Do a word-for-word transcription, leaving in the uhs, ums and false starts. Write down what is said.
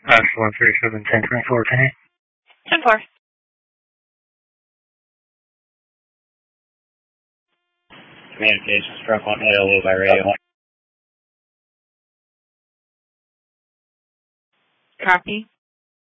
Uh, one thirty-seven, ten twenty-four, ten eight. ten four. Communications, truck one, L O by radio one. Copy.